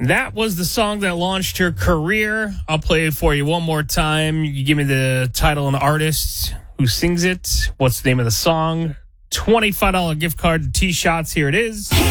That was the song that launched her career. I'll play it for you one more time. You give me the title and artist who sings it. What's the name of the song? $25 gift card to T-Shots. Here it is.